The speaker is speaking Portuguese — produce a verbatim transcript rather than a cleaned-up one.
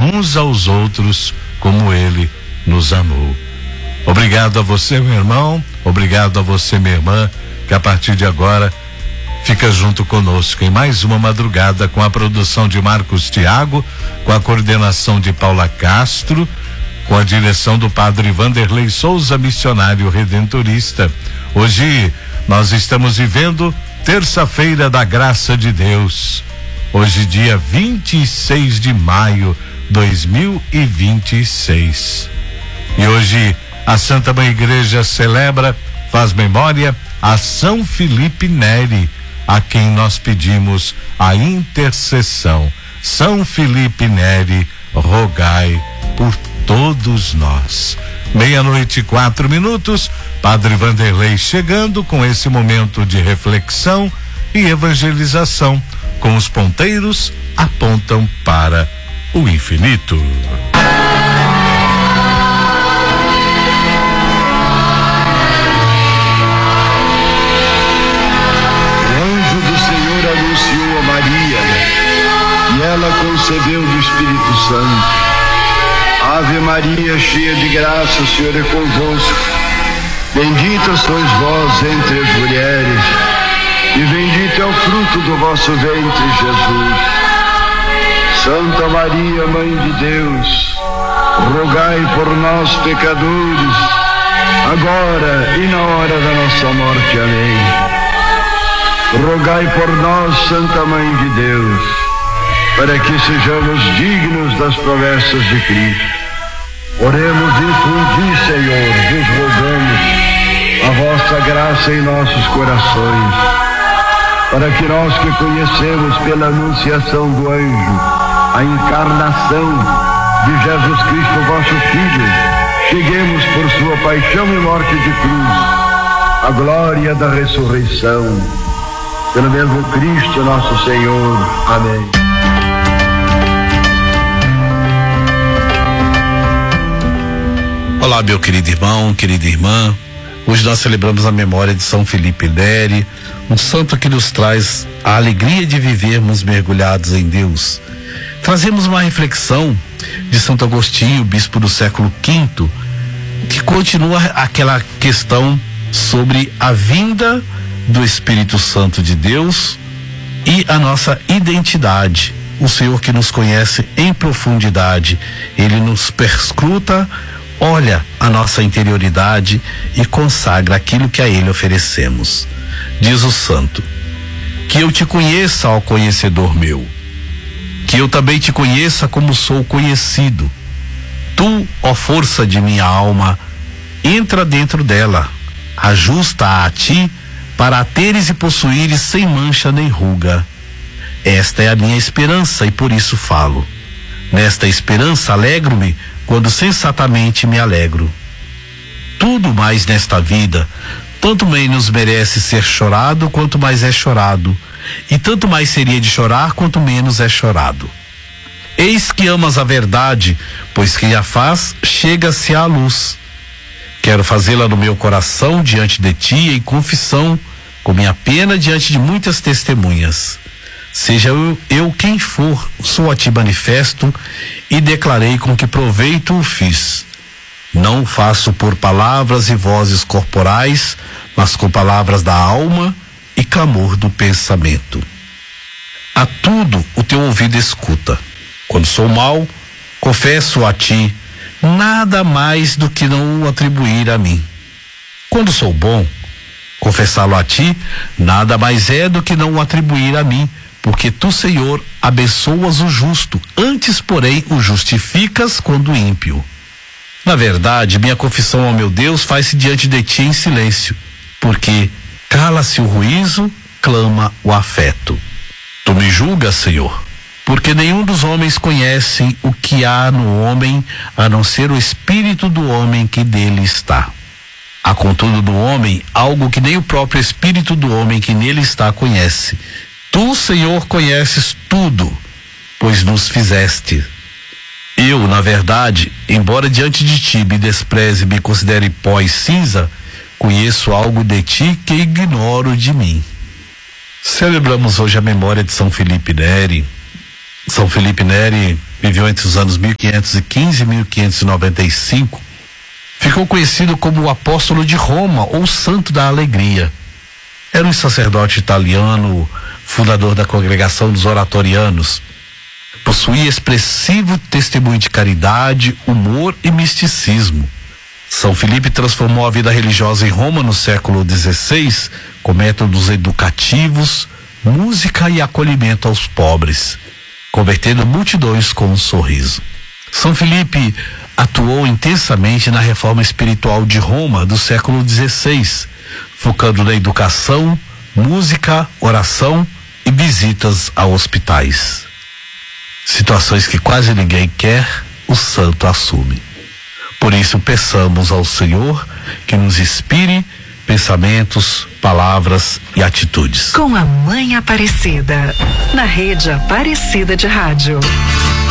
uns aos outros como ele nos amou. Obrigado a você, meu irmão, obrigado a você, minha irmã, que a partir de agora fica junto conosco em mais uma madrugada com a produção de Marcos Thiago, com a coordenação de Paula Castro, com a direção do padre Vanderlei Souza, missionário redentorista. Hoje nós estamos vivendo terça-feira da graça de Deus. Hoje, dia vinte e seis de maio de dois mil e vinte e seis. E hoje a Santa Mãe Igreja celebra, faz memória a São Felipe Neri, a quem nós pedimos a intercessão. São Felipe Neri, rogai por todos nós. Meia-noite e quatro minutos, Padre Vanderlei chegando com esse momento de reflexão e evangelização, com os ponteiros apontam para o infinito. Anunciou a Maria e ela concebeu do Espírito Santo. Ave Maria, cheia de graça, o Senhor é convosco. Bendita sois vós entre as mulheres e bendito é o fruto do vosso ventre, Jesus. Santa Maria, Mãe de Deus, rogai por nós, pecadores, agora e na hora da nossa morte. Amém. Rogai por nós, Santa Mãe de Deus, para que sejamos dignos das promessas de Cristo. Oremos e infundi, Senhor, vos rogamos a vossa graça em nossos corações, para que nós que conhecemos pela anunciação do anjo a encarnação de Jesus Cristo, vosso Filho, cheguemos por sua paixão e morte de cruz à glória da ressurreição. Pelo mesmo Cristo nosso Senhor. Amém. Olá, meu querido irmão, querida irmã. Hoje nós celebramos a memória de São Felipe Neri, um santo que nos traz a alegria de vivermos mergulhados em Deus. Trazemos uma reflexão de Santo Agostinho, bispo do século quinto, que continua aquela questão sobre a vinda do Espírito Santo de Deus e a nossa identidade. O Senhor que nos conhece em profundidade, Ele nos perscruta, olha a nossa interioridade e consagra aquilo que a Ele oferecemos. Diz o santo: que eu te conheça, ó conhecedor meu, que eu também te conheça como sou conhecido. Tu, ó força de minha alma, entra dentro dela, ajusta-a a ti, para a teres e possuíres sem mancha nem ruga. Esta é a minha esperança e por isso falo. Nesta esperança alegro-me quando sensatamente me alegro. Tudo mais nesta vida, tanto menos merece ser chorado quanto mais é chorado, e tanto mais seria de chorar quanto menos é chorado. Eis que amas a verdade, pois quem a faz chega-se à luz. Quero fazê-la no meu coração diante de ti em confissão, com minha pena diante de muitas testemunhas. Seja eu, eu quem for, sou a ti manifesto e declarei com que proveito o fiz. Não faço por palavras e vozes corporais, mas com palavras da alma e clamor do pensamento. A tudo o teu ouvido escuta. Quando sou mau, confesso a ti, nada mais do que não o atribuir a mim. Quando sou bom, confessá-lo a ti, nada mais é do que não o atribuir a mim, porque tu, Senhor, abençoas o justo, antes, porém, o justificas quando ímpio. Na verdade, minha confissão ao meu Deus faz-se diante de ti em silêncio, porque cala-se o ruízo, clama o afeto. Tu me julgas, Senhor, porque nenhum dos homens conhece o que há no homem, a não ser o espírito do homem que dele está. Há contudo no homem algo que nem o próprio espírito do homem que nele está conhece. Tu, Senhor, conheces tudo, pois nos fizeste. Eu, na verdade, embora diante de ti me despreze e me considere pó e cinza, conheço algo de ti que ignoro de mim. Celebramos hoje a memória de São Felipe Neri. São Felipe Neri viveu entre os anos mil quinhentos e quinze e mil quinhentos e noventa e cinco, ficou conhecido como o apóstolo de Roma, ou santo da alegria. Era um sacerdote italiano, fundador da congregação dos oratorianos. Possuía expressivo testemunho de caridade, humor e misticismo. São Filipe transformou a vida religiosa em Roma no século dezesseis com métodos educativos, música e acolhimento aos pobres, convertendo multidões com um sorriso. São Filipe atuou intensamente na reforma espiritual de Roma do século dezesseis, focando na educação, música, oração e visitas a hospitais. Situações que quase ninguém quer, o santo assume. Por isso, peçamos ao Senhor que nos inspire pensamentos, palavras e atitudes. Com a Mãe Aparecida, na Rede Aparecida de Rádio.